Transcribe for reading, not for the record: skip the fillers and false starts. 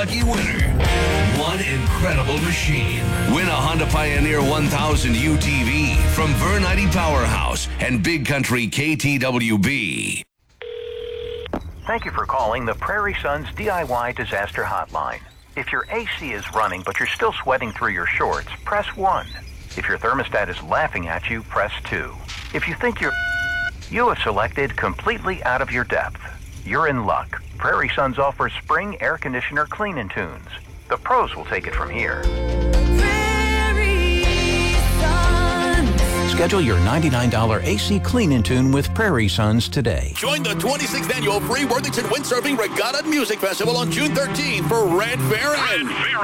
Lucky winner. One incredible machine. Win a Honda Pioneer 1000 UTV from Vernite Powerhouse and Big Country KTWB. Thank you for calling the Prairie Sons DIY Disaster Hotline. If your AC is running but you're still sweating through your shorts, press 1. If your thermostat is laughing at you, press 2. If you think you have selected completely out of your depth. You're in luck. Prairie Sons offers spring air conditioner clean and tunes. The pros will take it from here. Schedule your $99 AC clean and tune with Prairie Sons today. Join the 26th annual Free Worthington Windsurfing Regatta Music Festival on June 13th for Red Baron.